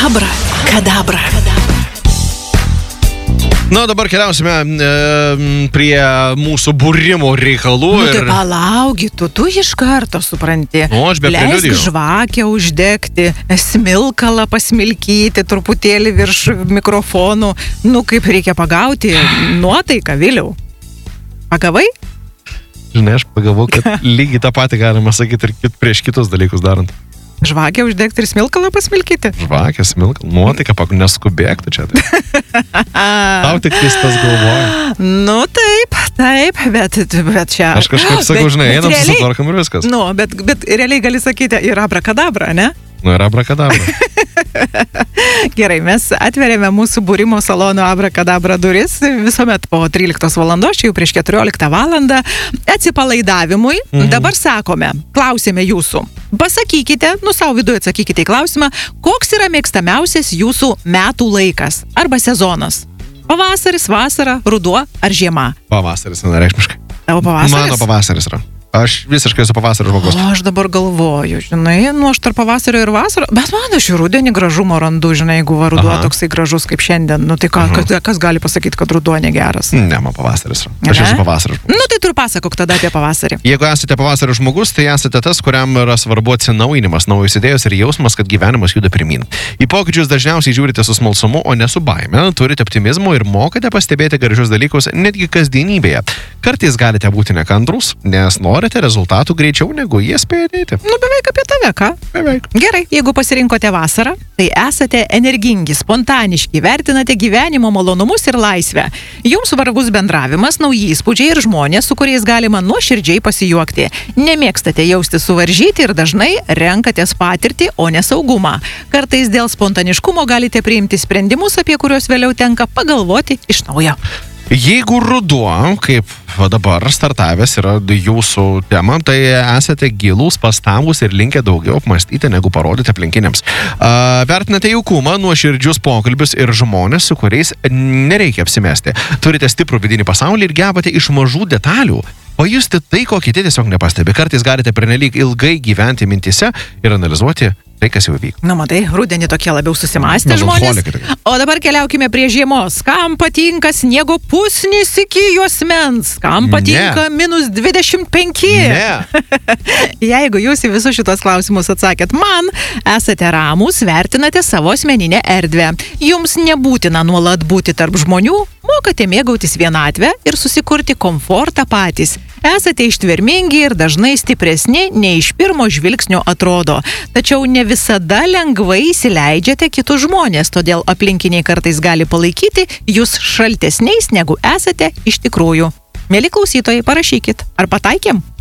Abra kadabra. Na, dabar keliausime prie mūsų būrimo reikalų. Nu, tai palaugi, tu iš karto supranti. O, aš be preliudijų. Leisk žvakę uždegti, smilkalą pasmilkyti truputėlį virš mikrofonų. Nu, kaip reikia pagauti nuotaiką, Viliau. Pagavai? Žinai, aš pagavau, kad lygiai tą patį galima sakyti ir prieš kitus dalykus darant. Žvakę uždegti ir smilkalą pasmilkyti? Žvakę, smilkalą, nuotaiką, neskubėk tu čia. Tau tik viskas galvoja. Nu, taip, bet čia... Aš kažkaip sakau, žinai, einam, susitvarkam ir viskas. Nu, bet realiai gali sakyti, ir abrakadabra, ne? Nu, ir abrakadabra. Gerai, mes atveriame mūsų būrimo salono abrakadabra duris visuomet po 13 valandos, čia jau prieš 14 valandą, atsipalaidavimui. Dabar sakome, klausėme jūsų. Pasakykite, savo viduje atsakykite į klausimą, koks yra mėgstamiausias jūsų metų laikas arba sezonas? Pavasaris, vasara, ruduo ar žiema? Pavasaris, vienareikšmiškai. Tavo pavasaris? Mano pavasaris yra. Aš visiškai esu pavasario žmogus. O aš dabar galvoju, žinai, aš tarp pavasario ir vasaro, bet man aš ir rudenį gražumo randu, žinai, jeigu ruduo toksai gražus kaip šiandien, nu tai kas gali pasakyti, kad ruduo negeras? Ne, man pavasaris yra. Aš esu pavasario žmogus. Nu tai tu pasakok tada apie pavasarį. Jeigu esate pavasario žmogus, tai esate tas, kuriam yra svarbu atsinaujinimas, naujos idėjos ir jausmas, kad gyvenimas juda pirmyn. Į pokyčius dažniausiai žiūrite su smalsumu, o ne su baime, turite optimizmo ir mokate pastebėti gražius dalykus netgi kasdienybėje. Kartais galite būti nekantrūs, nes norite rezultatų greičiau negu jie spėja dėti. Nu, beveik apie tave, ką? Beveik. Gerai, jeigu pasirinkote vasarą, tai esate energingi, spontaniški, vertinate gyvenimo malonumus ir laisvę. Jums svarbus bendravimas, nauji įspūdžiai ir žmonės, su kuriais galima nuoširdžiai pasijuokti. Nemėgstate jausti suvaržyti ir dažnai renkatės patirtį, o ne saugumą. Kartais dėl spontaniškumo galite priimti sprendimus, apie kuriuos vėliau tenka pagalvoti iš naujo. Jeigu ruduo, kaip dabar startavęs yra jūsų tema, tai esate gilūs, pastabūs ir linkę daugiau apmąstyti, negu parodyti aplinkiniams. Vertinate jaukumą, nuoširdžius pokalbius ir žmonės, su kuriais nereikia apsimesti. Turite stiprų vidinį pasaulį ir gebate iš mažų detalių pajusti tai, ko kiti tiesiog nepastebi. Kartais galite pernelyg ilgai gyventi mintyse ir analizuoti tai, kas jau vyko. Na, matai, rudenį tokie labiau susimąstę žmonės. O dabar keliaukime prie žiemos. Kam patinka sniego pusnis iki juosmens? Kam patinka minus 25? Ne. Jeigu jūs į visus šitos klausimus atsakėt man, esate ramūs, vertinate savo asmeninę erdvę. Jums nebūtina nuolat būti tarp žmonių, mokate mėgautis vienatvę ir susikurti komfortą patys. Esate ištvermingi ir dažnai stipresni, nei iš pirmo žvilgsnio atrodo. Tačiau ne visada lengvai įsileidžiate kitus žmonės, todėl aplinkiniai kartais gali palaikyti jūs šaltesniais, negu esate iš tikrųjų. Mieli klausytojai, parašykit, ar pataikėm?